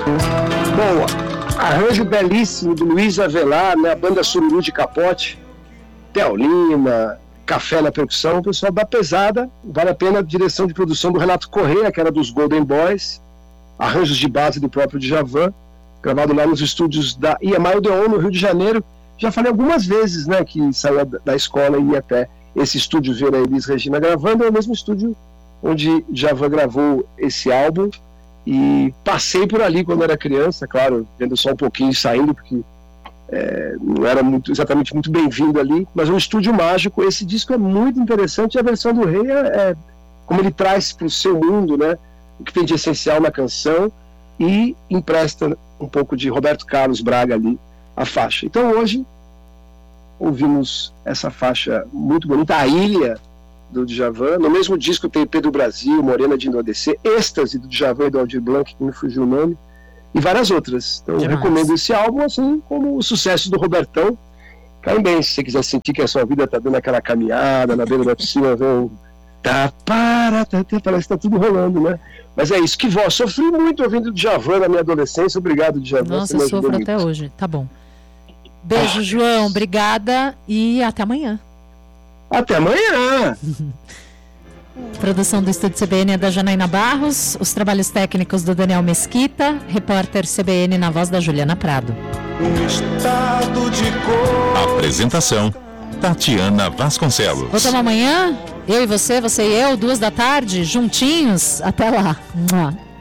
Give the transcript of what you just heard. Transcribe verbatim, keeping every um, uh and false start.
Bom, arranjo belíssimo do Luiz Avelar, né? A banda Sururu de Capote, Theo Lima, Café na percussão, o pessoal da pesada. Vale a pena a direção de produção do Renato Corrêa, que era dos Golden Boys, arranjos de base do próprio Djavan, gravado lá nos estúdios da E M I Odeon, no Rio de Janeiro. Já falei algumas vezes, né, que saía da escola e ia até esse estúdio ver a Elis Regina gravando. É o mesmo estúdio onde Djavan gravou esse álbum, e passei por ali quando era criança, claro, vendo só um pouquinho e saindo, porque é, não era muito, exatamente muito bem-vindo ali, mas um estúdio mágico. Esse disco é muito interessante, e a versão do Rei é, é como ele traz para o seu mundo, né, o que tem de essencial na canção, e empresta um pouco de Roberto Carlos Braga ali, a faixa. Então hoje ouvimos essa faixa muito bonita, A Ilha, do Djavan. No mesmo disco tem Pedro Brasil, Morena de Endodecer, Êxtase, do Djavan e do Aldir Blanc, que me fugiu o nome, e várias outras. Então eu recomendo esse álbum, assim como o sucesso do Robertão. Cai bem, se você quiser sentir que a sua vida tá dando aquela caminhada na beira da piscina, ver um tá, para, tá, tá, parece que tá tudo rolando, né? Mas é isso, que voz. Sofri muito ouvindo Djavan na minha adolescência. Obrigado, Djavan. Nossa, eu sofro até hoje. Tá bom. Beijo, ah, João. Obrigada e até amanhã. Até amanhã! Produção do Estúdio C B N é da Janaína Barros, os trabalhos técnicos do Daniel Mesquita, repórter C B N na voz da Juliana Prado. Um estado de cor. Apresentação, Tatiana Vasconcelos. Voltamos amanhã, eu e você, você e eu, duas da tarde, juntinhos. Até lá.